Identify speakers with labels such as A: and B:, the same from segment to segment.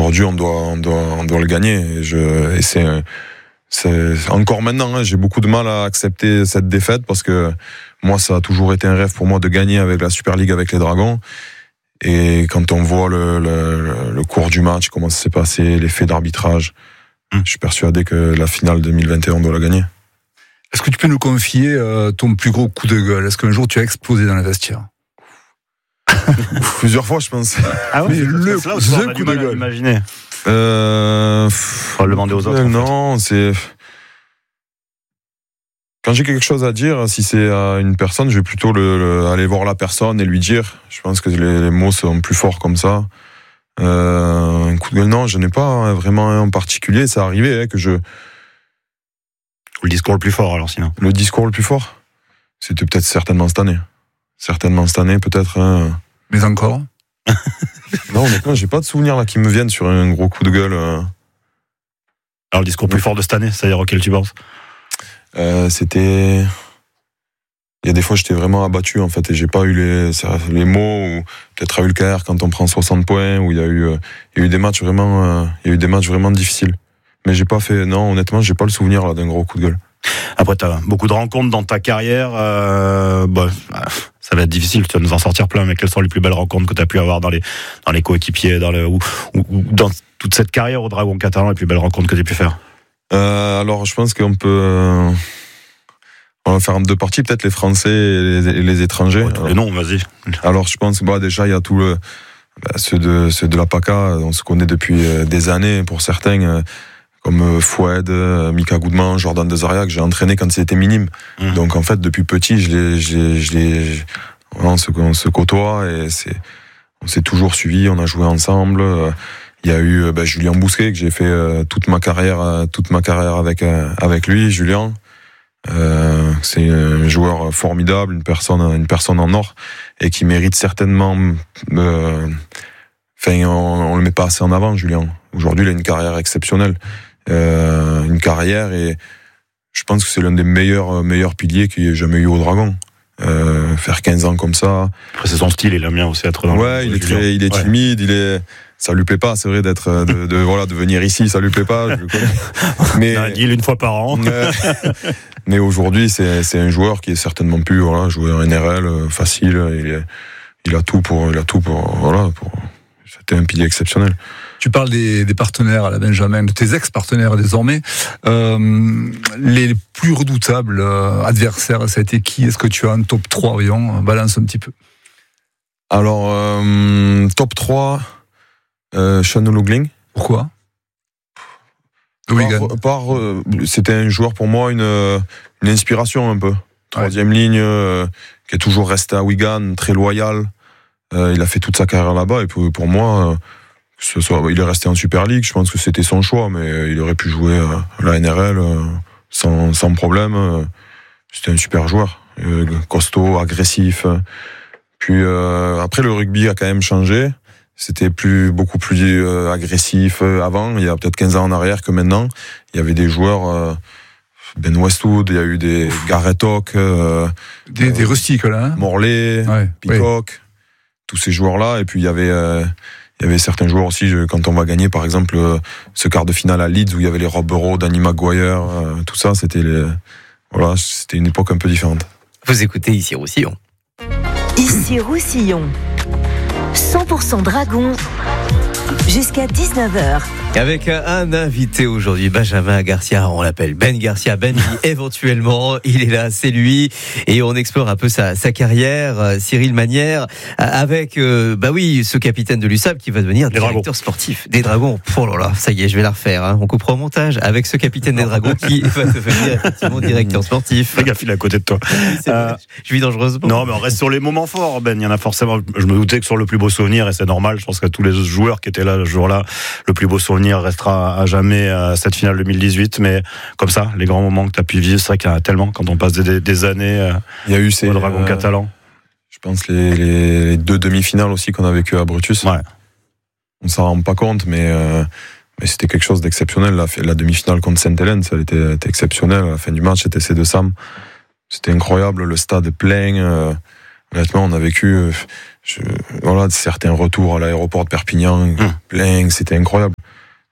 A: aujourd'hui, on doit le gagner. Et c'est encore maintenant, j'ai beaucoup de mal à accepter cette défaite parce que moi, ça a toujours été un rêve pour moi de gagner avec la Super League, avec les Dragons. Et quand on voit le cours du match, comment ça s'est passé, l'effet d'arbitrage, je suis persuadé que la finale 2021, on doit la gagner.
B: Est-ce que tu peux nous confier ton plus gros coup de gueule ? Est-ce qu'un jour tu as explosé dans le vestiaire ?
A: Plusieurs fois, je pense.
C: Ah ouais,
B: le coup de gueule.
C: Imaginer.
A: Faut
C: le demander aux autres.
A: Non, c'est. Quand j'ai quelque chose à dire, si c'est à une personne, je vais plutôt aller voir la personne et lui dire. Je pense que les mots sont plus forts comme ça. Un coup de gueule, non, je n'ai pas vraiment un en particulier. Ça arrivait que je.
C: Le discours le plus fort, alors sinon.
A: Le discours le plus fort, c'était peut-être certainement cette année. Peut-être.
B: Mais encore ?
A: Non, honnêtement, j'ai pas de souvenirs là qui me viennent sur un gros coup de gueule.
C: Alors le discours plus fort de cette année, c'est-à-dire auquel tu penses ?
A: C'était. Il y a des fois, j'étais vraiment abattu en fait, et j'ai pas eu les mots. Ou peut-être à Ulker quand on prend 60 points, où il y a eu des matchs vraiment difficiles. Mais j'ai pas fait. Non, honnêtement, j'ai pas le souvenir là d'un gros coup de gueule.
C: Après, tu as beaucoup de rencontres dans ta carrière. Ça va être difficile, tu vas nous en sortir plein, mais quelles sont les plus belles rencontres que tu as pu avoir dans les coéquipiers, ou dans toute cette carrière au Dragon catalan, les plus belles rencontres que tu as pu faire?
A: Alors, je pense qu'on peut. On va faire en deux parties, peut-être les Français et les étrangers.
C: Ouais, tous les noms, vas-y.
A: Alors, je pense déjà, il y a ceux de la PACA, on se connaît depuis des années, pour certains. Comme Foued, Mika Goudman, Jordan Dezaria, que j'ai entraîné quand c'était minime. Donc en fait, depuis petit, on se côtoie et on s'est toujours suivi, on a joué ensemble. Il y a eu Julien Bousquet, que j'ai fait toute ma carrière avec lui, Julien. C'est un joueur formidable, une personne en or, et qui mérite certainement. On le met pas assez en avant, Julien. Aujourd'hui, il a une carrière exceptionnelle. Une carrière, et je pense que c'est l'un des meilleurs piliers qu'il y ait jamais eu au Dragon. Faire 15 ans comme ça.
C: Après, c'est son style et le mien aussi, être dans
A: il est timide, ça lui plaît pas, c'est vrai, de venir ici, ça lui plaît pas, je le connais. Mais
C: un deal une fois par an.
A: Mais aujourd'hui, c'est un joueur qui est certainement plus, jouer en NRL facile, il a tout pour c'était un pilier exceptionnel.
B: Tu parles des partenaires à la Benjamin, de tes ex-partenaires désormais. Les plus redoutables adversaires, ça a été qui ? Est-ce que tu as un top 3, voyons, balance un petit peu.
A: Alors, top 3, Sean O'Loughlin.
B: Pourquoi ?
A: C'était un joueur pour moi, une inspiration un peu. Troisième ligne, qui est toujours resté à Wigan, très loyal. Il a fait toute sa carrière là-bas, et pour moi... il est resté en Super League, je pense que c'était son choix, mais il aurait pu jouer à la NRL sans problème. C'était un super joueur, costaud, agressif. Puis après, le rugby a quand même changé. C'était beaucoup plus agressif avant, il y a peut-être 15 ans en arrière que maintenant. Il y avait des joueurs, Ben Westwood, il y a eu des Garrett Hawk,
B: des rustiques là, hein.
A: Morley, Peacock, tous ces joueurs-là. Et puis il y avait certains joueurs aussi, quand on va gagner, par exemple, ce quart de finale à Leeds, où il y avait les Rob Burrow, Danny Maguire, tout ça, c'était une époque un peu différente.
D: Vous écoutez Ici Roussillon.
E: Ici Roussillon, 100% Dragon, jusqu'à 19h.
D: Avec un invité aujourd'hui, Benjamin Garcia, on l'appelle Ben Garcia, Ben éventuellement, il est là, c'est lui, et on explore un peu sa carrière, Cyril Manière, avec, ce capitaine de l'USAP qui va devenir directeur sportif des Dragons. Oh là là, ça y est, je vais la refaire, hein. On coupera au montage avec ce capitaine des Dragons qui va devenir effectivement directeur sportif.
C: Fais gaffe, il est à côté de toi.
D: Je vis dangereusement.
C: Non, mais on reste sur les moments forts, Ben. Il y en a forcément. Je me doutais que sur le plus beau souvenir, et c'est normal, je pense que tous les joueurs qui étaient là le jour-là, le plus beau souvenir restera à jamais cette finale 2018, mais comme ça, les grands moments que tu as pu vivre, c'est vrai qu'il y en a tellement quand on passe des années
A: il y a eu
C: au Dragon catalan.
A: Je pense les deux demi-finales aussi qu'on a vécu à Brutus.
C: Ouais.
A: On s'en rend pas compte, mais c'était quelque chose d'exceptionnel. La demi-finale contre Sainte-Hélène, ça a été exceptionnel. À la fin du match, c'était C2 Sam. C'était incroyable, le stade est plein. Honnêtement, on a vécu certains retours à l'aéroport de Perpignan, plein, c'était incroyable.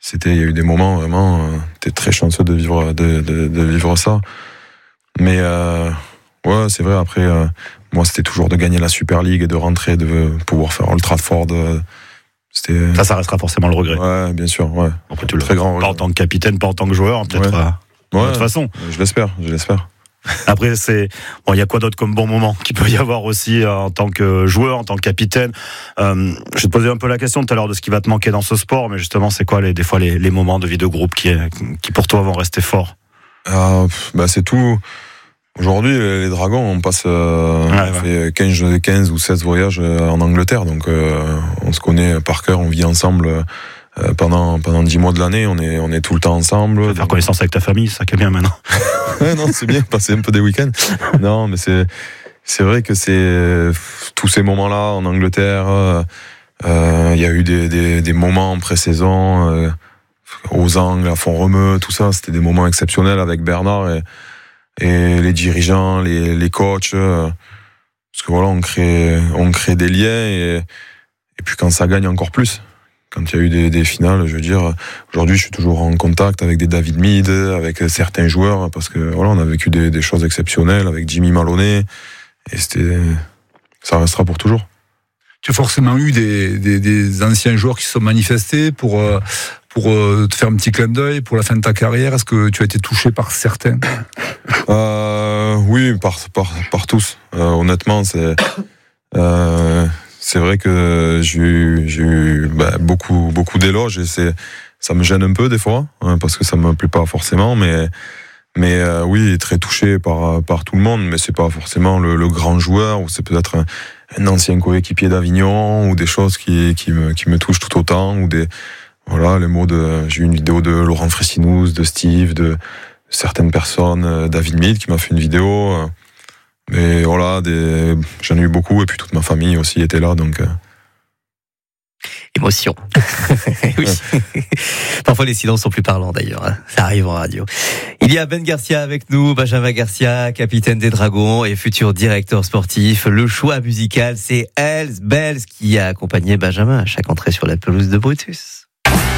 A: il y a eu des moments vraiment, t'es très chanceux de vivre ça. Mais ouais, c'est vrai. Après, moi, c'était toujours de gagner la Super League et de rentrer, de pouvoir faire Old Trafford.
C: Ça restera forcément le regret.
A: Ouais, bien sûr. Ouais.
C: Après, tu
A: très grand regret.
C: Pas en tant que capitaine, pas en tant que joueur, peut-être. De toute façon.
A: Je l'espère.
C: Après, il y a quoi d'autre comme bon moment qu'il peut y avoir aussi en tant que joueur, en tant que capitaine. Je vais te poser un peu la question tout à l'heure de ce qui va te manquer dans ce sport, mais justement, c'est quoi des fois les moments de vie de groupe qui pour toi vont rester forts?
A: C'est tout. Aujourd'hui, les Dragons, on passe fait 15 ou 16 voyages en Angleterre, donc on se connaît par cœur, on vit ensemble pendant 10 mois de l'année, on est tout le temps ensemble.
C: Faire connaissance avec ta famille, ça qui est bien maintenant.
A: Ouais, non, c'est bien, passer un peu des week-ends. Non, mais c'est vrai que c'est tous ces moments-là en Angleterre. Il y a eu des moments en pré-saison aux Angles, à Font-Romeu, tout ça. C'était des moments exceptionnels avec Bernard et les dirigeants, les coachs. Parce que voilà, on crée des liens et puis quand ça gagne encore plus. Quand il y a eu des finales, je veux dire, aujourd'hui, je suis toujours en contact avec des David Mead, avec certains joueurs, parce que voilà, on a vécu des choses exceptionnelles avec Jimmy Maloney, et ça restera pour toujours.
B: Tu as forcément eu des anciens joueurs qui se sont manifestés pour te faire un petit clin d'œil pour la fin de ta carrière. Est-ce que tu as été touché par certains?
A: Oui, par tous. Honnêtement, c'est vrai que j'ai eu beaucoup d'éloges et ça me gêne un peu des fois, parce que ça me plaît pas forcément, mais oui, très touché par tout le monde, mais c'est pas forcément le grand joueur, ou c'est peut-être un ancien coéquipier d'Avignon, ou des choses qui me touchent tout autant, ou les mots j'ai eu une vidéo de Laurent Fressinous, de Steve, de certaines personnes, David Mead qui m'a fait une vidéo. Mais voilà, j'en ai eu beaucoup, et puis toute ma famille aussi était là, donc.
D: Émotion. Oui. Parfois les silences sont plus parlants d'ailleurs. Ça arrive en radio. Il y a Ben Garcia avec nous, Benjamin Garcia, capitaine des Dragons et futur directeur sportif. Le choix musical, c'est Hells Bells qui a accompagné Benjamin à chaque entrée sur la pelouse de Brutus.